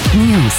News.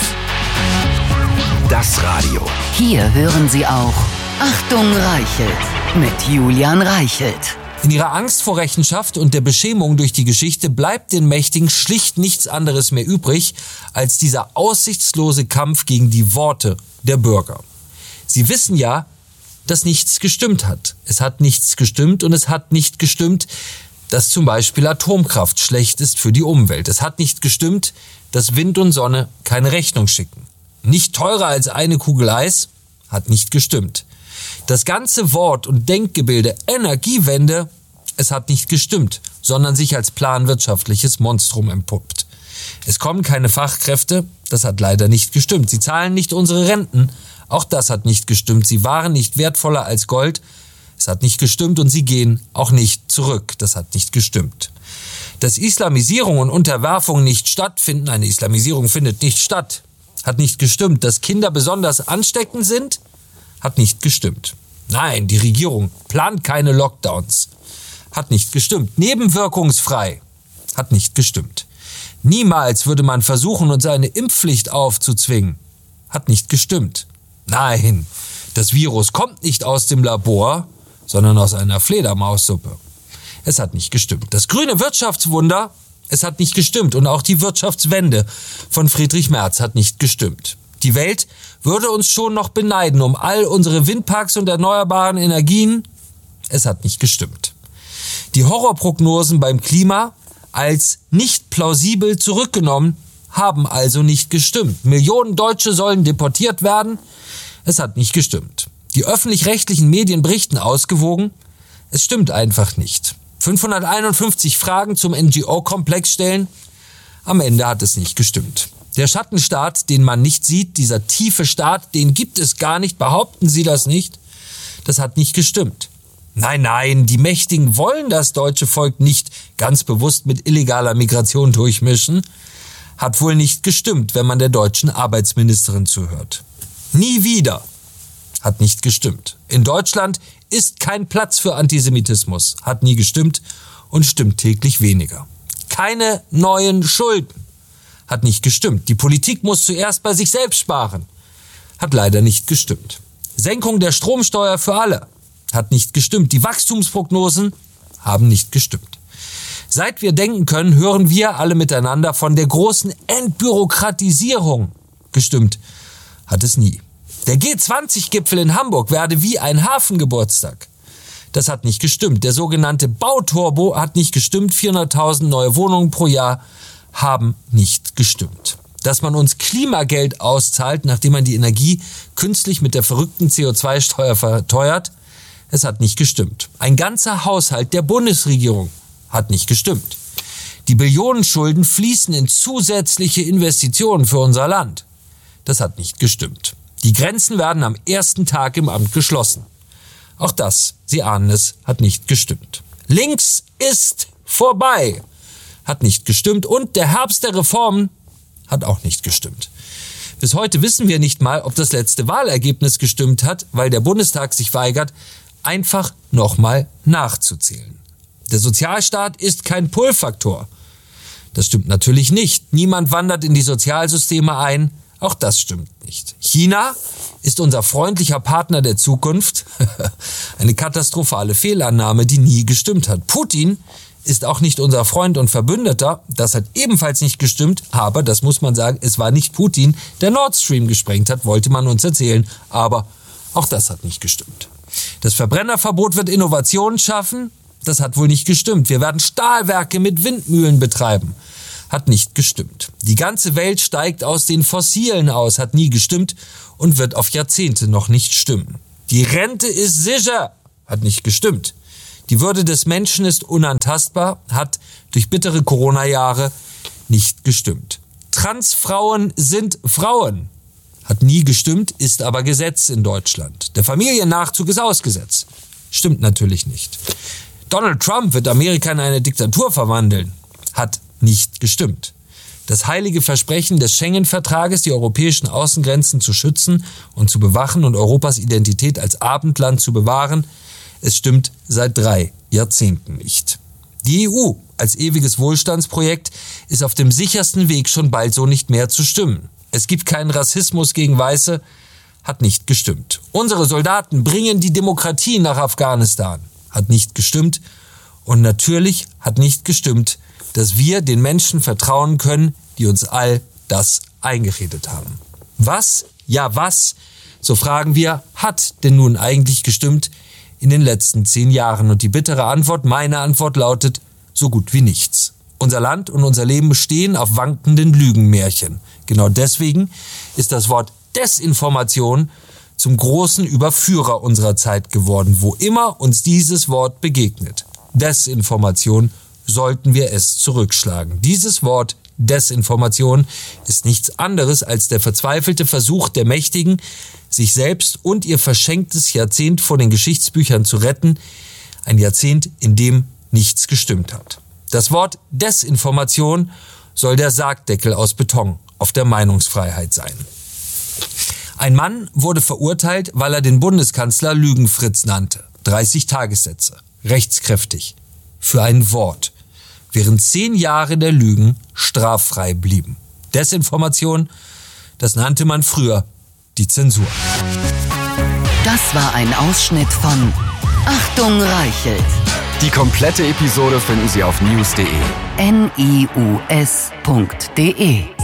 Das Radio. Hier hören Sie auch Achtung Reichelt mit Julian Reichelt. In ihrer Angst vor Rechenschaft und der Beschämung durch die Geschichte bleibt den Mächtigen schlicht nichts anderes mehr übrig, als dieser aussichtslose Kampf gegen die Worte der Bürger. Sie wissen ja, dass nichts gestimmt hat. Es hat nichts gestimmt und es hat nicht gestimmt, dass zum Beispiel Atomkraft schlecht ist für die Umwelt. Es hat nicht gestimmt, dass Wind und Sonne keine Rechnung schicken. Nicht teurer als eine Kugel Eis hat nicht gestimmt. Das ganze Wort- und Denkgebilde Energiewende, es hat nicht gestimmt, sondern sich als planwirtschaftliches Monstrum entpuppt. Es kommen keine Fachkräfte, das hat leider nicht gestimmt. Sie zahlen nicht unsere Renten, auch das hat nicht gestimmt. Sie waren nicht wertvoller als Gold, es hat nicht gestimmt und sie gehen auch nicht zurück, das hat nicht gestimmt. Dass Islamisierung und Unterwerfung nicht stattfinden, eine Islamisierung findet nicht statt, hat nicht gestimmt. Dass Kinder besonders ansteckend sind, hat nicht gestimmt. Nein, die Regierung plant keine Lockdowns, hat nicht gestimmt. Nebenwirkungsfrei, hat nicht gestimmt. Niemals würde man versuchen, uns eine Impfpflicht aufzuzwingen, hat nicht gestimmt. Nein, das Virus kommt nicht aus dem Labor, sondern aus einer Fledermaussuppe. Es hat nicht gestimmt. Das grüne Wirtschaftswunder, es hat nicht gestimmt. Und auch die Wirtschaftswende von Friedrich Merz hat nicht gestimmt. Die Welt würde uns schon noch beneiden um all unsere Windparks und erneuerbaren Energien. Es hat nicht gestimmt. Die Horrorprognosen beim Klima als nicht plausibel zurückgenommen, haben also nicht gestimmt. Millionen Deutsche sollen deportiert werden. Es hat nicht gestimmt. Die öffentlich-rechtlichen Medien berichten ausgewogen. Es stimmt einfach nicht. 551 Fragen zum NGO-Komplex stellen. Am Ende hat es nicht gestimmt. Der Schattenstaat, den man nicht sieht, dieser tiefe Staat, den gibt es gar nicht, behaupten Sie das nicht? Das hat nicht gestimmt. Nein, die Mächtigen wollen das deutsche Volk nicht ganz bewusst mit illegaler Migration durchmischen. Hat wohl nicht gestimmt, wenn man der deutschen Arbeitsministerin zuhört. Nie wieder. Hat nicht gestimmt. In Deutschland ist kein Platz für Antisemitismus. Hat nie gestimmt und stimmt täglich weniger. Keine neuen Schulden. Hat nicht gestimmt. Die Politik muss zuerst bei sich selbst sparen. Hat leider nicht gestimmt. Senkung der Stromsteuer für alle. Hat nicht gestimmt. Die Wachstumsprognosen haben nicht gestimmt. Seit wir denken können, hören wir alle miteinander von der großen Entbürokratisierung. Gestimmt hat es nie. Der G20-Gipfel in Hamburg werde wie ein Hafengeburtstag. Das hat nicht gestimmt. Der sogenannte Bauturbo hat nicht gestimmt. 400.000 neue Wohnungen pro Jahr haben nicht gestimmt. Dass man uns Klimageld auszahlt, nachdem man die Energie künstlich mit der verrückten CO2-Steuer verteuert, es hat nicht gestimmt. Ein ganzer Haushalt der Bundesregierung hat nicht gestimmt. Die Billionenschulden fließen in zusätzliche Investitionen für unser Land. Das hat nicht gestimmt. Die Grenzen werden am ersten Tag im Amt geschlossen. Auch das, Sie ahnen es, hat nicht gestimmt. Links ist vorbei, hat nicht gestimmt. Und der Herbst der Reformen hat auch nicht gestimmt. Bis heute wissen wir nicht mal, ob das letzte Wahlergebnis gestimmt hat, weil der Bundestag sich weigert, einfach nochmal nachzuzählen. Der Sozialstaat ist kein Pull-Faktor. Das stimmt natürlich nicht. Niemand wandert in die Sozialsysteme ein. Auch das stimmt nicht. China ist unser freundlicher Partner der Zukunft. Eine katastrophale Fehlannahme, die nie gestimmt hat. Putin ist auch nicht unser Freund und Verbündeter. Das hat ebenfalls nicht gestimmt. Aber, das muss man sagen, es war nicht Putin, der Nord Stream gesprengt hat, wollte man uns erzählen. Aber auch das hat nicht gestimmt. Das Verbrennerverbot wird Innovationen schaffen. Das hat wohl nicht gestimmt. Wir werden Stahlwerke mit Windmühlen betreiben. Hat nicht gestimmt. Die ganze Welt steigt aus den Fossilen aus, hat nie gestimmt und wird auf Jahrzehnte noch nicht stimmen. Die Rente ist sicher, hat nicht gestimmt. Die Würde des Menschen ist unantastbar, hat durch bittere Corona-Jahre nicht gestimmt. Transfrauen sind Frauen, hat nie gestimmt, ist aber Gesetz in Deutschland. Der Familiennachzug ist ausgesetzt. Stimmt natürlich nicht. Donald Trump wird Amerika in eine Diktatur verwandeln, hat nicht gestimmt. Das heilige Versprechen des Schengen-Vertrages, die europäischen Außengrenzen zu schützen und zu bewachen und Europas Identität als Abendland zu bewahren, es stimmt seit 3 Jahrzehnten nicht. Die EU als ewiges Wohlstandsprojekt ist auf dem sichersten Weg, schon bald so nicht mehr zu stimmen. es gibt keinen Rassismus gegen Weiße, hat nicht gestimmt. Unsere Soldaten bringen die Demokratie nach Afghanistan, hat nicht gestimmt. Und natürlich hat nicht gestimmt, dass wir den Menschen vertrauen können, die uns all das eingeredet haben. Was? Ja, was? So fragen wir, hat denn nun eigentlich gestimmt in den letzten 10 Jahren? Und die bittere Antwort, meine Antwort lautet, so gut wie nichts. Unser Land und unser Leben bestehen auf wankenden Lügenmärchen. Genau deswegen ist das Wort Desinformation zum großen Überführer unserer Zeit geworden, wo immer uns dieses Wort begegnet. Desinformation, sollten wir es zurückschlagen. Dieses Wort Desinformation ist nichts anderes als der verzweifelte Versuch der Mächtigen, sich selbst und ihr verschenktes Jahrzehnt vor den Geschichtsbüchern zu retten. Ein Jahrzehnt, in dem nichts gestimmt hat. Das Wort Desinformation soll der Sargdeckel aus Beton auf der Meinungsfreiheit sein. Ein Mann wurde verurteilt, weil er den Bundeskanzler Lügenfritz nannte. 30 Tagessätze. Rechtskräftig. Für ein Wort. Während 10 Jahre der Lügen straffrei blieben. Desinformation, das nannte man früher die Zensur. Das war ein Ausschnitt von Achtung Reichelt. Die komplette Episode finden Sie auf news.de. NIUS.de